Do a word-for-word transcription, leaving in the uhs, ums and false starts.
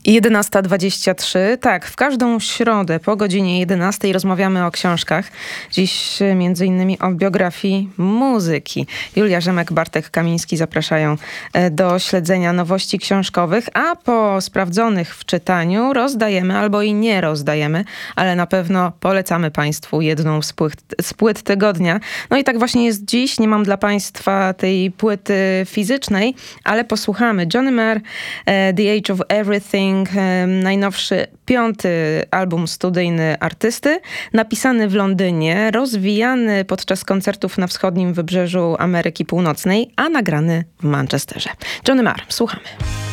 jedenasta dwadzieścia trzy. Tak, w każdą środę po godzinie jedenastej rozmawiamy o książkach. Dziś między innymi o biografii muzyki. Julia Rzemek, Bartek Kamiński zapraszają do śledzenia nowości książkowych, a po sprawdzonych w czytaniu rozdajemy albo i nie rozdajemy, ale na pewno polecamy Państwu jedną z płyt, z płyt tygodnia. No i tak właśnie jest dziś. Nie mam dla Państwa tej płyty fizycznej, ale posłuchamy. Johnny Marr, The Age of Everything, najnowszy piąty album studyjny artysty, napisany w Londynie, rozwijany podczas koncertów na wschodnim wybrzeżu Ameryki Północnej, a nagrany w Manchesterze. Johnny Marr, słuchamy.